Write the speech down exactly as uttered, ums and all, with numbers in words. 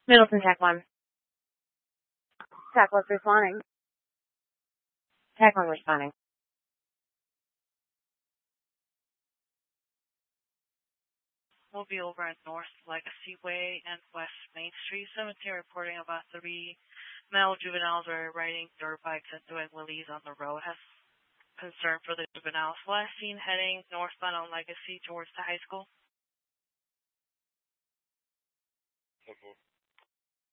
Middleton Tech one. Tech was responding. Tech one responding. We'll be over at North Legacy Way and West Main Street Cemetery reporting about three male juveniles are riding dirt bikes and doing wheelies on the road. Has concern for the juveniles. Last seen heading northbound on Legacy towards the high school. Okay.